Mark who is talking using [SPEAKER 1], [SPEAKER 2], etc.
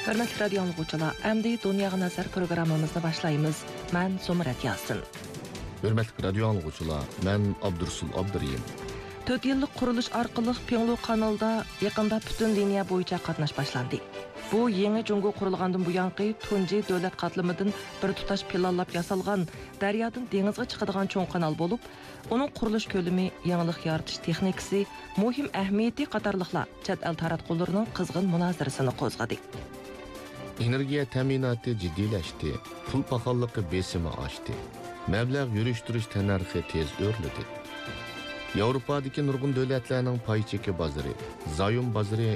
[SPEAKER 1] Hörmətli radio dinləyicilər, əmdi Dunyağa Nəzər proqramımızı başlayırıq. Mən Zumrət Yasin.
[SPEAKER 2] Hörmətli radio dinləyicilər, mən Abdursul Abduriyim.
[SPEAKER 1] 4 yıllık quruluş arqılıq Pinglu kanalda yaqında bütün liniya boyunca qatnaş başlandı. Bu yeni Cungo qurulğandan bu yanqı tunji dövlət qatlamıdan bir tutaş planlab yasalğan daryodan dengizga chiqadigan cho'ng kanal bo'lib, onun quruluş kölümü, yanılıq yaratish texnikasi, muhim ahamiyati qatorliqlar chet el taratqullarining qizg'in munozarasini qo'zg'adi.
[SPEAKER 2] Energiya ta'minoti jiddiylashdi, pul paxolligi besimi oshdi. Mablag' yurishtirish tannarxi tez o'rladi. Yevropadagi nurg'un davlatlarning pay cheki bozori, zayum bozori